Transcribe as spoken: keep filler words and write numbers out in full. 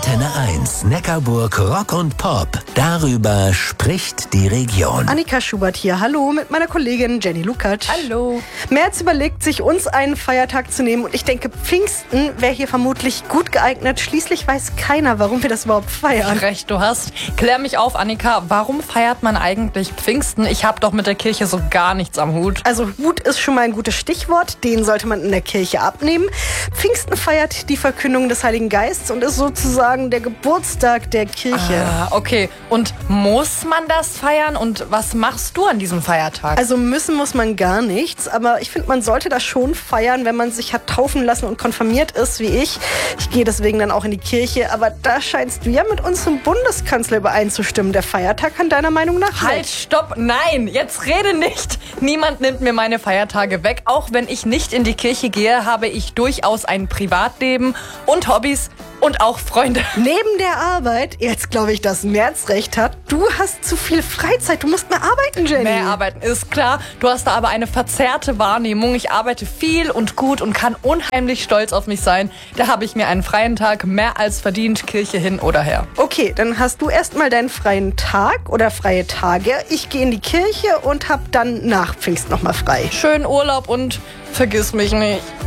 Antenne eins, Neckarburg Rock und Pop. Darüber spricht die Region. Annika Schubert hier. Hallo mit meiner Kollegin Jenny Lukacs. Hallo. Merz überlegt sich, uns einen Feiertag zu nehmen. Und ich denke, Pfingsten wäre hier vermutlich gut geeignet. Schließlich weiß keiner, warum wir das überhaupt feiern. Recht, du hast. Klär mich auf, Annika. Warum feiert man eigentlich Pfingsten? Ich habe doch mit der Kirche so gar nichts am Hut. Also Hut ist schon mal ein gutes Stichwort. Den sollte man in der Kirche abnehmen. Pfingsten feiert die Verkündung des Heiligen Geistes und ist sozusagen der Geburtstag der Kirche. Ah, okay. Und muss man das feiern? Und was machst du an diesem Feiertag? Also müssen muss man gar nichts, aber ich finde, man sollte das schon feiern, wenn man sich hat taufen lassen und konfirmiert ist, wie ich. Ich gehe deswegen dann auch in die Kirche, aber da scheinst du ja mit unserem Bundeskanzler übereinzustimmen. Der Feiertag kann deiner Meinung nach Halt, weg. stopp, nein, jetzt rede nicht. Niemand nimmt mir meine Feiertage weg. Auch wenn ich nicht in die Kirche gehe, habe ich durchaus ein Privatleben und Hobbys und auch Freunde. Neben der Arbeit, jetzt glaube ich, dass Merz recht hat, du hast zu viel Freizeit, du musst mehr arbeiten, Jenny. Mehr arbeiten ist klar. Du hast da aber eine verzerrte Wahrnehmung. Ich arbeite viel und gut und kann unheimlich stolz auf mich sein. Da habe ich mir einen freien Tag mehr als verdient, Kirche hin oder her. Okay, dann hast du erstmal deinen freien Tag oder freie Tage. Ich gehe in die Kirche und habe dann nach Pfingst nochmal frei. Schönen Urlaub und vergiss mich nicht.